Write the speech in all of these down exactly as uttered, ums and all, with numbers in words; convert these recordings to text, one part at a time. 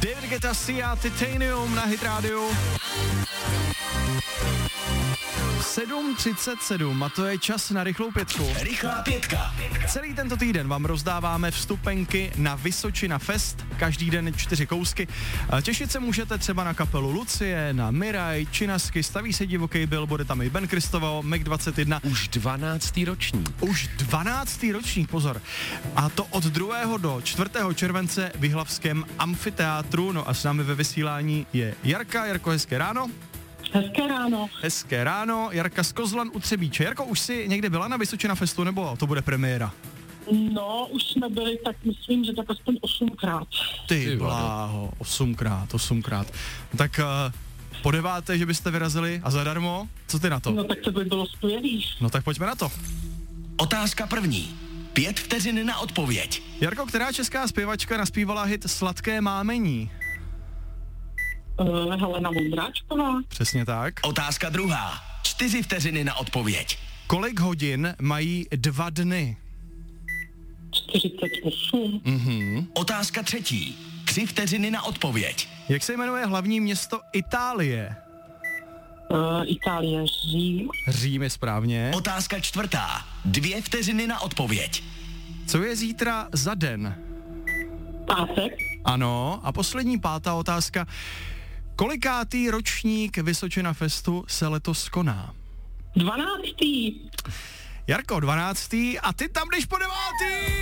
David Guetta, Sia, Titanium na Hit Radio. sedm třicet sedm a to je čas na rychlou pětku. Rychlá pětka. Celý tento týden vám rozdáváme vstupenky na Vysočina Fest, každý den čtyři kousky. Těšit se můžete třeba na kapelu Lucie, na Miraj, Činasky, Staví se divoký byl, bude tam i Ben Kristoval, Meg dvacet jedna. Už dvanáctý ročník. Už dvanáctý ročník, pozor. A to od druhého do čtvrtého července v Jihlavském amfiteátru. No a s námi ve vysílání je Jarka. Jarko, hezké ráno. Hezké ráno. Hezké ráno, Jarka z Kozlan u Třebíče. Jarko, už jsi někde byla na Vysočina Festu, nebo to bude premiéra? No, už jsme byli, tak myslím, že tak aspoň osmkrát. Ty bláho, osmkrát, osmkrát. Tak uh, po deváté, že byste vyrazili a zadarmo, co ty na to? No tak to by bylo skvělý. No tak pojďme na to. Otázka první. Pět vteřin na odpověď. Jarko, která česká zpěvačka naspívala hit Sladké mámení? Uh, Helena Vondráčková. Přesně tak. Otázka druhá. Čtyři vteřiny na odpověď. Kolik hodin mají dva dny? čtyřicet osm. Mhm. Otázka třetí. Tři vteřiny na odpověď. Jak se jmenuje hlavní město Itálie? Uh, Itálie, Řím. Řím je správně. Otázka čtvrtá. Dvě vteřiny na odpověď. Co je zítra za den? Pátek. Ano. A poslední pátá otázka. Kolikátý ročník Vysočina Festu se letos koná? dvanáctý. Jarko, dvanáctý a ty tam jdeš po devátý!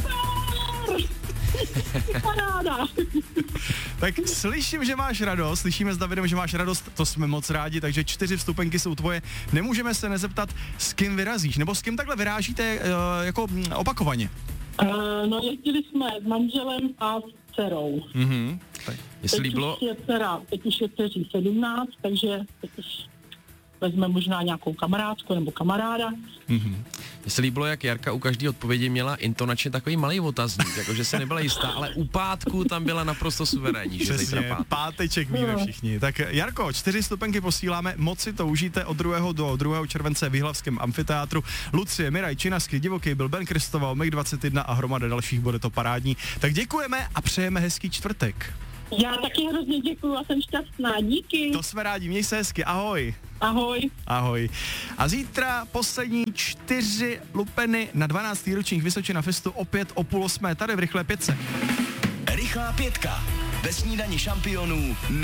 Paráda. Tak slyším, že máš radost, slyšíme s Davidem, že máš radost, to jsme moc rádi, takže čtyři vstupenky jsou tvoje. Nemůžeme se nezeptat, s kým vyrazíš, nebo s kým takhle vyrážíte uh, jako mm, opakovaně? Uh, no jezdili jsme s manželem a s dcerou. Mhm. Jestli Teď bylo... už je dcera, teď už je dceří sedmnáct, takže teď už vezme možná nějakou kamarádku nebo kamaráda. Mhm. Mně se líbilo, jak Jarka u každé odpovědi měla intonačně takový malý otazník, jakože se nebyla jistá, ale u pátku tam byla naprosto suverénní, že Přesně, zítra pát. páteček víme všichni. Tak Jarko, čtyři stupenky posíláme, moc si to užijte od druhého do druhého července v Jihlavském amfiteátru. Lucie, Miraj, Činasky, Divoký byl, Ben Kristoval, Meg dvacet jedna a hromada dalších, bude to parádní. Tak děkujeme a přejeme hezký čtvrtek. Já taky hrozně děkuju a jsem šťastná, díky. To jsme rádi, měj se hezky, ahoj. Ahoj. Ahoj. A zítra poslední čtyři lupeny na dvanáctý ročník Vysočina Festu opět o půl osmé tady v rychlé pětce. Rychlá pětka. Ve snídani šampionů.